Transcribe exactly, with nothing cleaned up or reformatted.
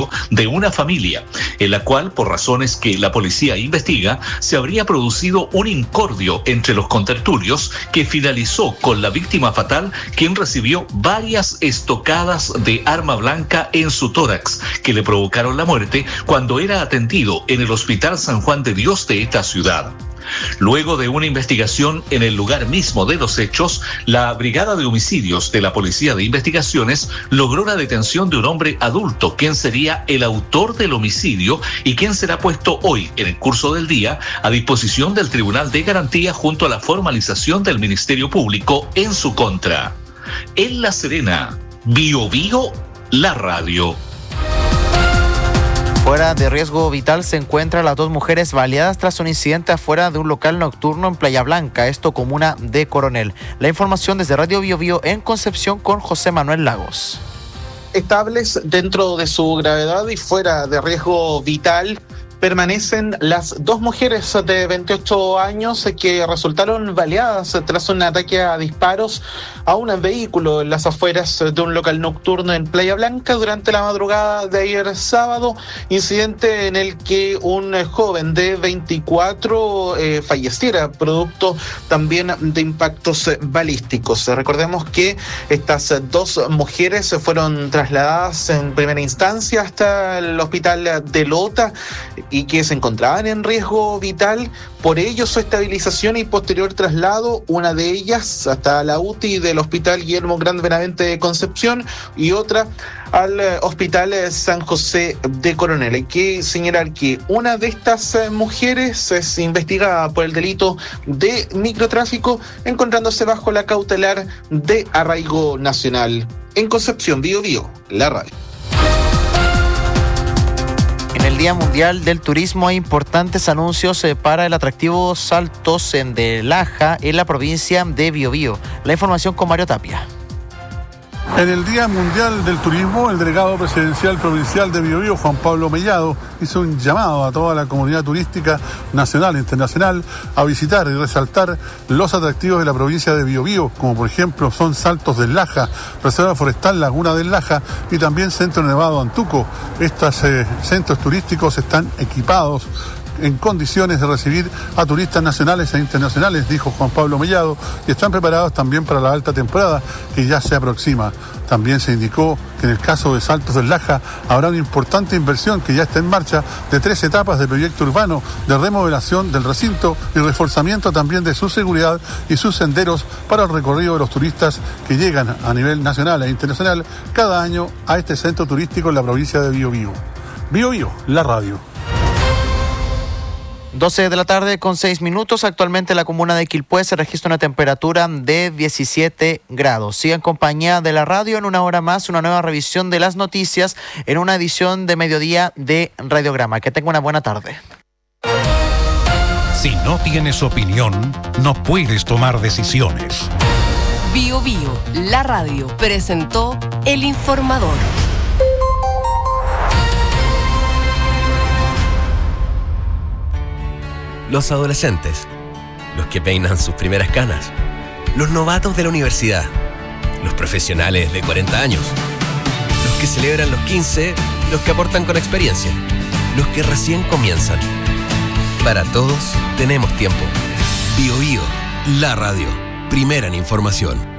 homicidio de una familia, en la cual, por razones que la policía investiga, se habría producido un incordio entre los contertulios que finalizó con la víctima fatal, quien recibió varias estocadas de arma blanca en su tórax, que le provocaron la muerte cuando era atendido en el Hospital San Juan de Dios de esta ciudad. Luego de una investigación en el lugar mismo de los hechos, la Brigada de Homicidios de la Policía de Investigaciones logró la detención de un hombre adulto, quien sería el autor del homicidio y quien será puesto hoy, en el curso del día, a disposición del Tribunal de Garantía junto a la formalización del Ministerio Público en su contra. En La Serena, Bio Bio, la radio. Fuera de riesgo vital se encuentran las dos mujeres baleadas tras un incidente afuera de un local nocturno en Playa Blanca, esto comuna de Coronel. La información desde Radio Bio Bio en Concepción con José Manuel Lagos. Estables dentro de su gravedad y fuera de riesgo vital permanecen las dos mujeres de veintiocho años que resultaron baleadas tras un ataque a disparos a un vehículo en las afueras de un local nocturno en Playa Blanca durante la madrugada de ayer sábado, incidente en el que un joven de veinticuatro eh, falleciera producto también de impactos balísticos. Recordemos que estas dos mujeres fueron trasladadas en primera instancia hasta el hospital de Lota y que se encontraban en riesgo vital, por ello su estabilización y posterior traslado, una de ellas hasta la U T I del Hospital Guillermo Grande Benavente de Concepción y otra al Hospital San José de Coronel. Hay que señalar que una de estas mujeres es investigada por el delito de microtráfico, encontrándose bajo la cautelar de arraigo nacional. En Concepción, Bio Bio, la radio. En el Día Mundial del Turismo hay importantes anuncios para el atractivo Saltos de Laja en la provincia de Biobío. La información con Mario Tapia. En el Día Mundial del Turismo, el delegado presidencial provincial de Biobío, Juan Pablo Mellado, hizo un llamado a toda la comunidad turística nacional e internacional a visitar y resaltar los atractivos de la provincia de Biobío, como por ejemplo son Saltos del Laja, Reserva Forestal Laguna del Laja y también Centro Nevado Antuco. Estos eh, centros turísticos están equipados en condiciones de recibir a turistas nacionales e internacionales, dijo Juan Pablo Mellado, y están preparados también para la alta temporada que ya se aproxima. También se indicó que en el caso de Saltos del Laja habrá una importante inversión que ya está en marcha de tres etapas de proyecto urbano de remodelación del recinto y reforzamiento también de su seguridad y sus senderos para el recorrido de los turistas que llegan a nivel nacional e internacional cada año a este centro turístico en la provincia de Biobío. Biobío, la radio. doce de la tarde con seis minutos. Actualmente en la comuna de Quilpué se registra una temperatura de diecisiete grados. Sigue en compañía de la radio. En una hora más, una nueva revisión de las noticias en una edición de mediodía de Radiograma. Que tenga una buena tarde. Si no tienes opinión, no puedes tomar decisiones. Bio Bio, la radio, presentó El Informador. Los adolescentes, los que peinan sus primeras canas, los novatos de la universidad, los profesionales de cuarenta años, los que celebran los quince, los que aportan con experiencia, los que recién comienzan. Para todos tenemos tiempo. Bio Bio, la radio, primera en información.